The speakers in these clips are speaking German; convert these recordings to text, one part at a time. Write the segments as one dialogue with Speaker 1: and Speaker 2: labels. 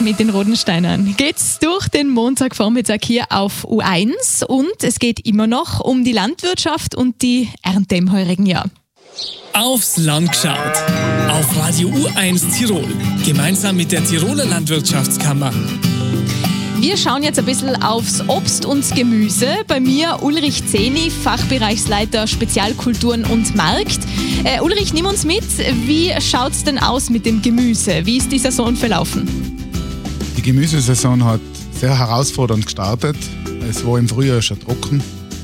Speaker 1: mit den Rodensteinern geht's durch den Montagvormittag hier auf U1 und es geht immer noch um die Landwirtschaft und die Ernte im heurigen Jahr.
Speaker 2: Aufs Land geschaut. Auf Radio U1 Tirol. Gemeinsam mit der Tiroler Landwirtschaftskammer.
Speaker 1: Wir schauen jetzt ein bisschen aufs Obst und Gemüse. Bei mir Ulrich Zeni, Fachbereichsleiter Spezialkulturen und Markt. Ulrich, nimm uns mit. Wie schaut's denn aus mit dem Gemüse? Wie ist die Saison verlaufen?
Speaker 3: Die Gemüsesaison hat sehr herausfordernd gestartet. Es war im Frühjahr schon trocken.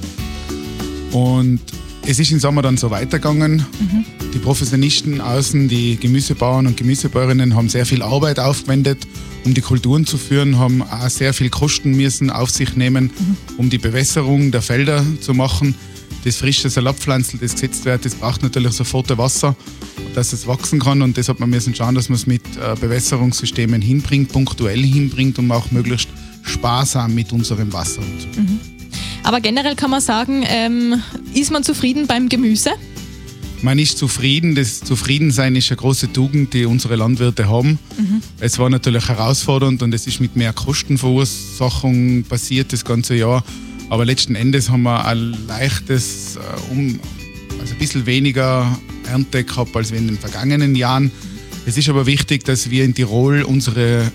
Speaker 3: Und es ist im Sommer dann so weitergegangen. Die Professionisten außen, die Gemüsebauern und Gemüsebäuerinnen haben sehr viel Arbeit aufgewendet, um die Kulturen zu führen, haben auch sehr viel Kosten müssen auf sich nehmen, um die Bewässerung der Felder zu machen. Das frische Salatpflanzen, das gesetzt wird, das braucht natürlich sofort Wasser, dass es wachsen kann. Und das hat man müssen schauen, dass man es mit Bewässerungssystemen hinbringt, punktuell hinbringt, um auch möglichst sparsam mit unserem Wasser umzugehen.
Speaker 1: Aber generell kann man sagen, ist man zufrieden beim Gemüse?
Speaker 3: Man ist zufrieden. Das Zufriedensein ist eine große Tugend, die unsere Landwirte haben. Es war natürlich herausfordernd und es ist mit mehr Kostenverursachung passiert das ganze Jahr. Aber letzten Endes haben wir ein leichtes, also ein bisschen weniger Ernte gehabt als in den vergangenen Jahren. Es ist aber wichtig, dass wir in Tirol unsere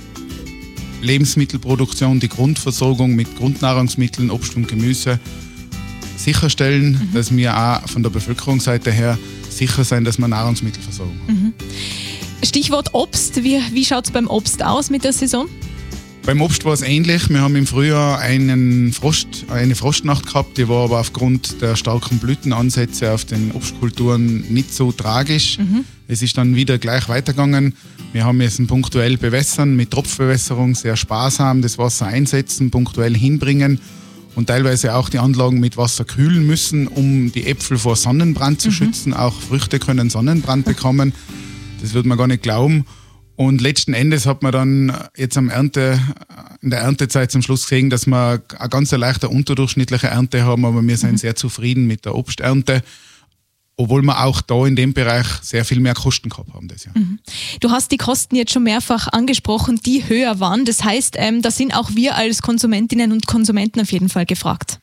Speaker 3: Lebensmittelproduktion, die Grundversorgung mit Grundnahrungsmitteln, Obst und Gemüse sicherstellen, dass wir auch von der Bevölkerungsseite her sicher sein, dass wir Nahrungsmittelversorgung haben.
Speaker 1: Stichwort Obst. Wie schaut es beim Obst aus mit der Saison?
Speaker 3: Beim Obst war es ähnlich. Wir haben im Frühjahr eine Frostnacht gehabt, die war aber aufgrund der starken Blütenansätze auf den Obstkulturen nicht so tragisch. Es ist dann wieder gleich weitergegangen. Wir haben jetzt punktuell bewässern mit Tropfbewässerung, sehr sparsam das Wasser einsetzen, punktuell hinbringen und teilweise auch die Anlagen mit Wasser kühlen müssen, um die Äpfel vor Sonnenbrand zu schützen. Auch Früchte können Sonnenbrand bekommen. Das wird man gar nicht glauben. Und letzten Endes hat man dann jetzt in der Erntezeit zum Schluss gesehen, dass wir eine ganz leichte unterdurchschnittliche Ernte haben, aber wir sind sehr zufrieden mit der Obsternte, obwohl wir auch da in dem Bereich sehr viel mehr Kosten gehabt haben das Jahr.
Speaker 1: Du hast die Kosten jetzt schon mehrfach angesprochen, die höher waren. Das heißt, da sind auch wir als Konsumentinnen und Konsumenten auf jeden Fall gefragt.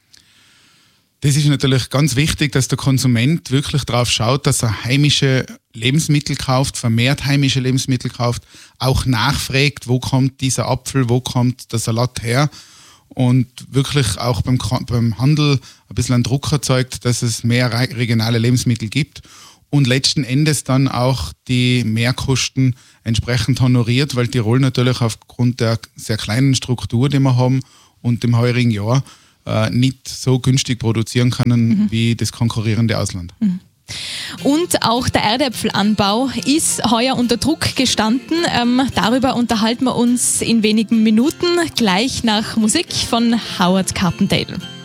Speaker 3: Das ist natürlich ganz wichtig, dass der Konsument wirklich darauf schaut, dass er heimische Lebensmittel kauft, vermehrt heimische Lebensmittel kauft, auch nachfragt, wo kommt dieser Apfel, wo kommt der Salat her und wirklich auch beim Handel ein bisschen einen Druck erzeugt, dass es mehr regionale Lebensmittel gibt und letzten Endes dann auch die Mehrkosten entsprechend honoriert, weil Tirol natürlich aufgrund der sehr kleinen Struktur, die wir haben und im heurigen Jahr nicht so günstig produzieren können wie das konkurrierende Ausland.
Speaker 1: Und auch der Erdäpfelanbau ist heuer unter Druck gestanden. Darüber unterhalten wir uns in wenigen Minuten, gleich nach Musik von Howard Carpendale.